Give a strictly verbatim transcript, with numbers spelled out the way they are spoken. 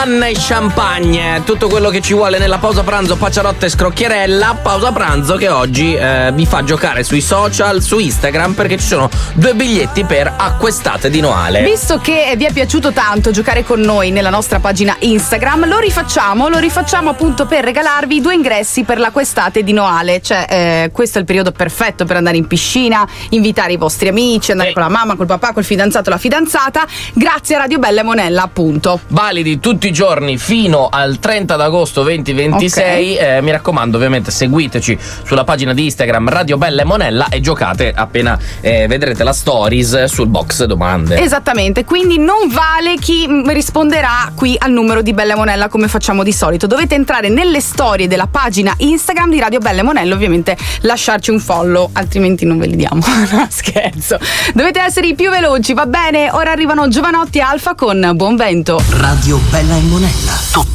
Anna e champagne, tutto quello che ci vuole nella pausa pranzo, pacciarotta e scrocchierella. Pausa pranzo che oggi eh, vi fa giocare sui social, su Instagram, perché ci sono due biglietti per Acquestate di Noale. Visto che vi è piaciuto tanto giocare con noi nella nostra pagina Instagram, lo rifacciamo, lo rifacciamo appunto per regalarvi due ingressi per l'Acquestate di Noale. Cioè eh, questo è il periodo perfetto per andare in piscina, invitare i vostri amici, andare Sì. con la mamma, col papà, col fidanzato, la fidanzata, grazie a Radio Bella e Monella appunto. Validi tutti i giorni fino al trenta d'agosto duemilaventisei. Okay. Eh, mi raccomando, ovviamente seguiteci sulla pagina di Instagram Radio Bella e Monella e giocate appena eh, vedrete la stories sul box domande. Esattamente, quindi non vale chi mh, risponderà qui al numero di Bella e Monella come facciamo di solito. Dovete entrare nelle storie della pagina Instagram di Radio Bella e Monella, ovviamente lasciarci un follow, altrimenti non ve li diamo. No, scherzo. Dovete essere i più veloci, va bene? Ora arrivano Giovanotti e Alfa con Buon Vento. Radio Bella e Monella.